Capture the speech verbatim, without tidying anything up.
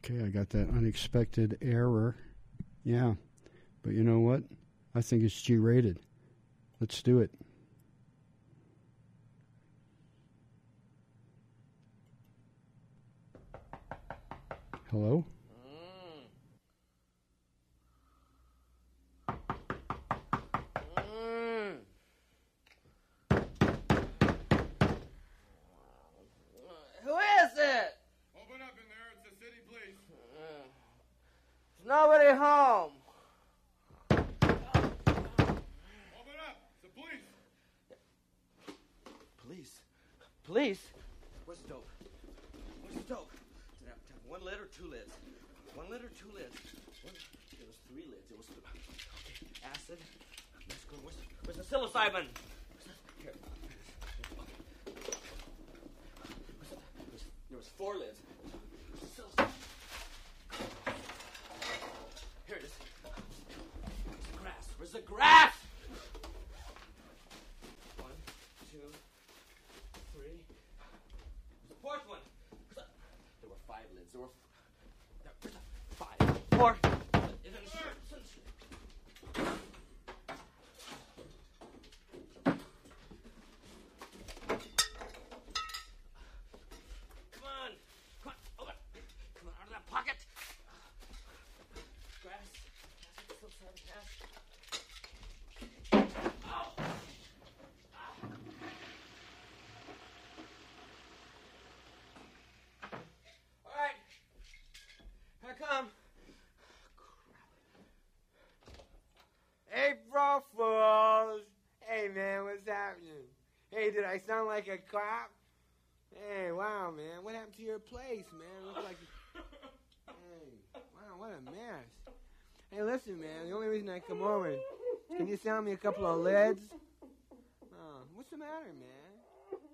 Okay, I got that unexpected error. Yeah, but you know what? I think it's G-rated. Let's do it. Hello? Who is it? Open up in there. It's the city police. There's nobody home. Open up. It's the police. Police? Police? Where's the dope? Where's the dope? Did I have one lid or two lids? One lid or two lids? One, it was three lids. It was th- okay. Acid. Let's go. Where's, where's the psilocybin? Here. There was four lids. Here it is. Where's the grass? Where's the grass? One, two, three. Where's the fourth one? There were five lids. There were f- five. Four. Come. April Fools! Hey man, what's happening? Hey, did I sound like a cop? Hey, wow man, what happened to your place, man? Look like. Hey, wow, what a mess. Hey, listen, man. The only reason I come over is can you sell me a couple of lids? Oh, what's the matter, man?